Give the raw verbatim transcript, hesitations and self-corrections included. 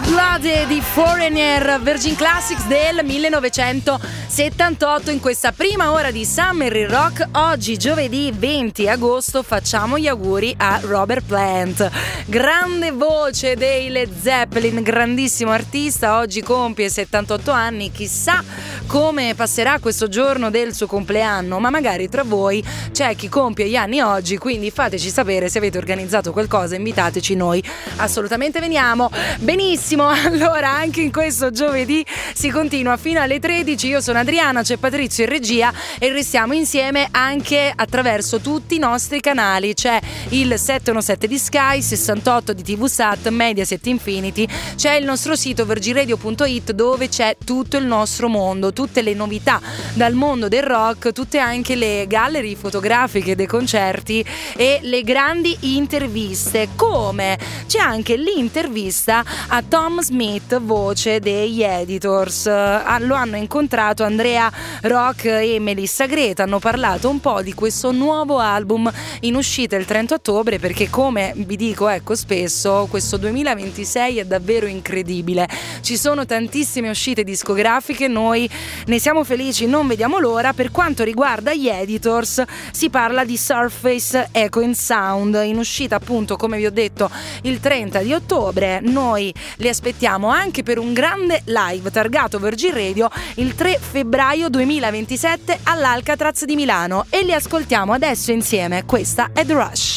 Blood di Foreigner, Virgin Classics del millenovecentosettantotto in questa prima ora di Summer in Rock. Oggi giovedì venti agosto facciamo gli auguri a Robert Plant, grande voce dei Led Zeppelin, grandissimo artista, oggi compie settantotto anni, chissà come passerà questo giorno del suo compleanno, ma magari tra voi c'è chi compie gli anni oggi, quindi fateci sapere se avete organizzato qualcosa, invitateci, noi assolutamente veniamo. Benissimo, allora anche in questo giovedì si continua fino alle tredici, io sono Adriana, c'è Patrizio in regia e restiamo insieme anche attraverso tutti i nostri canali, c'è il settecentonovantasette di Sky, sessantotto di T V Sat, Mediaset Infinity, c'è il nostro sito virgin radio punto it dove c'è tutto il nostro mondo, tutte le novità dal mondo del rock, tutte anche le gallery fotografiche dei concerti e le grandi interviste, come c'è anche l'intervista a Tom Smith, voce degli Editors. Lo hanno incontrato Andrea Rock e Melissa Greta, hanno parlato un po' di questo nuovo album in uscita il trenta ottobre, perché come vi dico ecco spesso questo duemilaventisei è davvero incredibile, ci sono tantissime uscite discografiche, noi ne siamo felici, non vediamo l'ora. Per quanto riguarda gli Editors si parla di Surface Echoing Sound, in uscita appunto come vi ho detto il trenta di ottobre. Noi li aspettiamo anche per un grande live targato Virgin Radio il tre febbraio duemilaventisette all'Alcatraz di Milano e li ascoltiamo adesso insieme. Questa è The Rush.